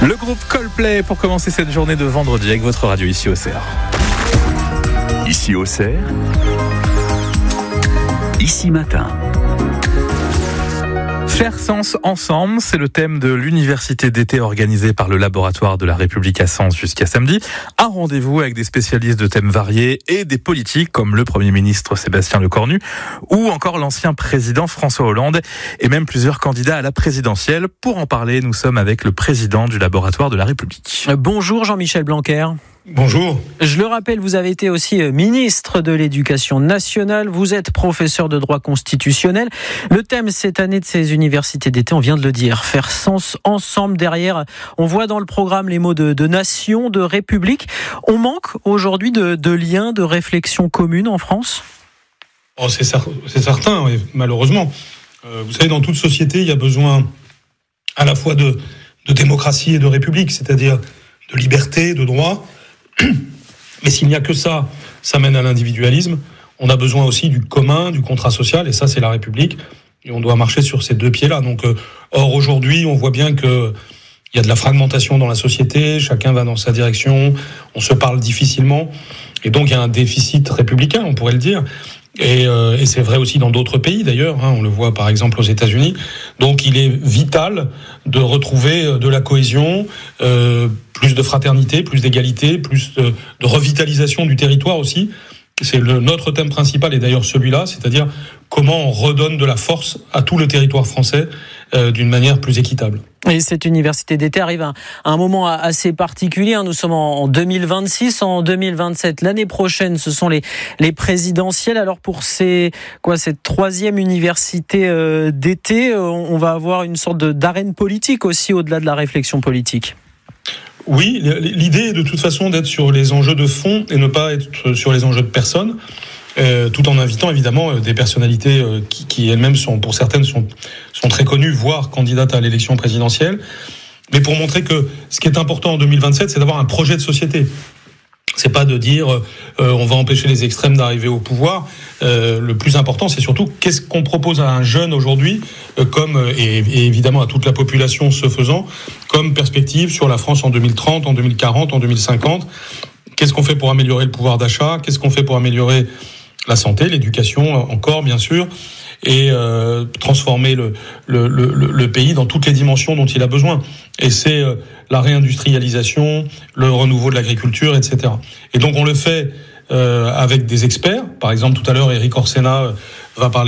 Le groupe Coldplay pour commencer cette journée de vendredi avec votre radio ici au CER. Ici au CER, ici matin. Faire sens ensemble, c'est le thème de l'université d'été organisée par le laboratoire de la République à Sens jusqu'à samedi. Un rendez-vous avec des spécialistes de thèmes variés et des politiques comme le Premier ministre Sébastien Lecornu ou encore l'ancien président François Hollande et même plusieurs candidats à la présidentielle. Pour en parler, nous sommes avec le président du laboratoire de la République. Bonjour Jean-Michel Blanquer. Bonjour. Je le rappelle, vous avez été aussi ministre de l'Éducation nationale, vous êtes professeur de droit constitutionnel. Le thème cette année de ces universités d'été, on vient de le dire, faire sens ensemble. Derrière, on voit dans le programme les mots de nation, de république. On manque aujourd'hui de liens, de réflexion commune en France ? C'est certain, oui, malheureusement. Vous savez, dans toute société, il y a besoin à la fois de démocratie et de république, c'est-à-dire de liberté, de droit. Mais s'il n'y a que ça mène à l'individualisme. On a besoin aussi du commun, du contrat social, et ça, c'est la République. Et on doit marcher sur ces deux pieds-là. Donc, or, aujourd'hui, on voit bien qu'il y a de la fragmentation dans la société, chacun va dans sa direction, on se parle difficilement, et donc il y a un déficit républicain, on pourrait le dire. Et c'est vrai aussi dans d'autres pays d'ailleurs, on le voit par exemple aux États-Unis. Donc il est vital de retrouver de la cohésion, plus de fraternité, plus d'égalité, plus de revitalisation du territoire aussi. C'est notre thème principal et d'ailleurs celui-là, c'est-à-dire comment on redonne de la force à tout le territoire français d'une manière plus équitable. Et cette université d'été arrive à un moment assez particulier. Nous sommes en 2026, en 2027. L'année prochaine, ce sont les présidentielles. Alors pour cette troisième université d'été, on va avoir une sorte d'arène politique aussi au-delà de la réflexion politique. Oui, l'idée est de toute façon d'être sur les enjeux de fond et ne pas être sur les enjeux de personnes. Tout en invitant évidemment des personnalités qui elles-mêmes pour certaines sont très connues, voire candidates à l'élection présidentielle. Mais pour montrer que ce qui est important en 2027, c'est d'avoir un projet de société. C'est pas de dire on va empêcher les extrêmes d'arriver au pouvoir. Le plus important, c'est surtout qu'est-ce qu'on propose à un jeune aujourd'hui, et évidemment à toute la population ce faisant, comme perspective sur la France en 2030, en 2040, en 2050. Qu'est-ce qu'on fait pour améliorer le pouvoir d'achat ? Qu'est-ce qu'on fait pour améliorer la santé, l'éducation encore bien sûr, et transformer le pays dans toutes les dimensions dont il a besoin. Et c'est la réindustrialisation, le renouveau de l'agriculture, etc. Et donc on le fait avec des experts. Par exemple, tout à l'heure, Éric Orsena va parler